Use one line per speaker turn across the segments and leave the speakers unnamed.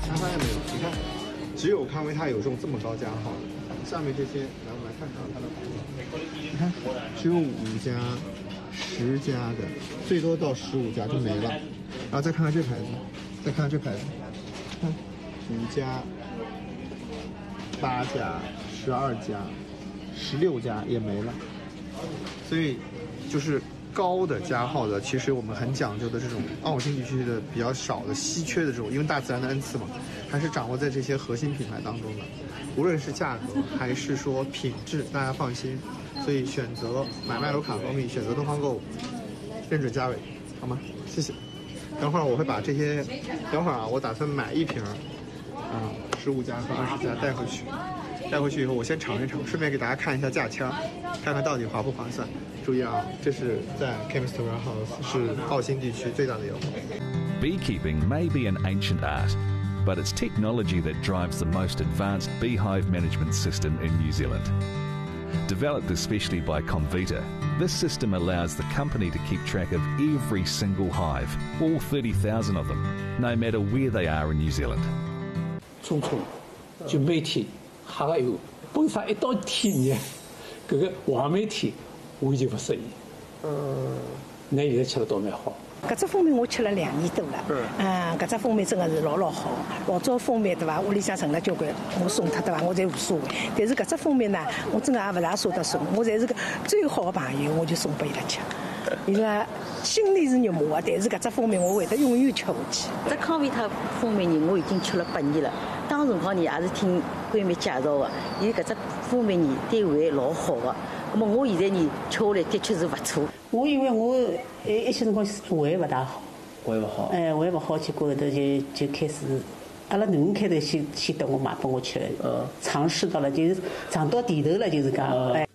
大家发现没有？你看，只有康威它有这么高加号的。下面这些，来我们来看看它的牌子。你看，只有5家、10家的，最多到15家就没了。然后再看看这牌子，再看看这牌子，看5家、8家、12家、16家也没了。所以就是高的加号的，其实我们很讲究的这种澳新地区的比较少的稀缺的这种，因为大自然的恩赐嘛，还是掌握在这些核心品牌当中的。无论是价格还是说品质，大家放心。所以选择买卖楼卡方面，选择东方购物，认准价位，好吗？谢谢。等会儿我会把这些，等会儿啊，我打算买1瓶，15家和20家带回去。带回去以后，我先尝一尝，顺便给大家看一下价签，看看到底划不划算。注意啊，这是在 Chemist Warehouse 是澳新地区最大的优惠。
Beekeeping may be an ancient art, but it's technology that drives the most advanced beehive management system in New Zealand. Developed especially by Comvita, this system allows the company to keep track of every single hive, all 30,000 of them, no matter where they are in New Zealand.
匆匆就每天还有本身一到天热，搿个黄梅天完全不适宜。那现在吃得倒蛮好。
搿只蜂蜜我吃了2年多了，搿只蜂蜜真的是老好。老早蜂蜜对伐？屋里向剩了交关，我送脱对伐？我侪无所谓。但是搿只蜂蜜呢，我真的也勿大舍得送，我侪是个最好的朋友，我就送拨伊拉吃。伊拉心里是肉麻的，但是搿只蜂蜜我会得永远吃下去。
这康维他蜂蜜呢，我已经吃了8年了。当辰光呢，也是听闺蜜介绍的，伊搿只蜂蜜呢对胃老好的。那么我现在呢吃下来的确是不错。
我因为我一些辰光胃勿大好，
胃勿好，
胃勿好，结果后头就开始，阿拉囡恩开头先等我买拨我吃，尝试到了，就是尝到甜头了，就是讲。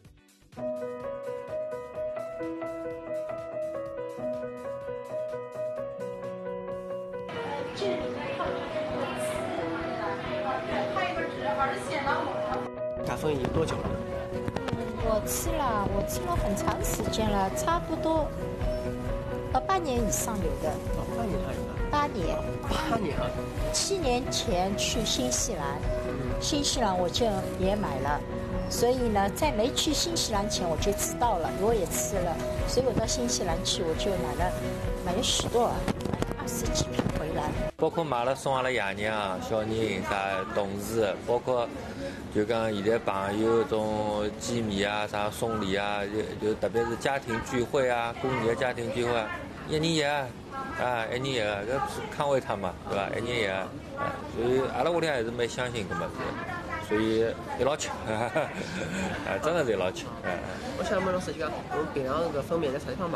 打蜂已经多久了？
我吃了很长时间了，差不多8年以上有的。
8年还有呢
？8年。
8年啊
！7年前去新西兰，新西兰我就也买了，所以呢，在没去新西兰前我就知道了，我也吃了，所以我到新西兰去我就买了许多，买20几瓶回来。
包括买了送阿拉爷娘、小人、啥同事，包括就讲现在朋友种见面啊、啥送礼啊，就特别是家庭聚会啊、过年的家庭聚会啊，1年一啊，1年一个，搿康威他嘛，对伐？1年一个，所以阿拉屋里还是蛮相信搿么子，所以一老吃，真的是一老吃。
我想问老师，就讲我们平常搿蜂蜜在啥地方买？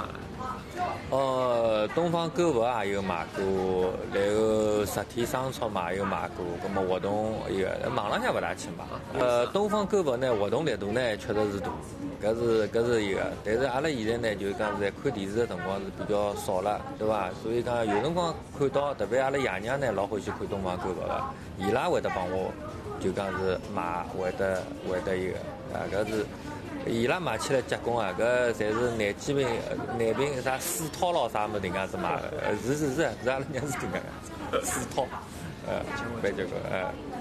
东方购物也有买过，然后实体商超嘛也有买过，葛么活动一个网浪向勿大去买。东方购物呢活动力度呢确实是大，搿是一个。但是阿拉现在呢就讲在看电视的辰光是比较少了，对伐？所以讲有辰光看到，特别阿拉爷娘呢老欢喜看东方购物的，伊拉会得帮我就讲是买，会得一个搿是。伊拉买起来结棍啊！搿侪是男宾啥4套咯啥么迭样子买的，是阿拉娘是迭个4套，蛮结棍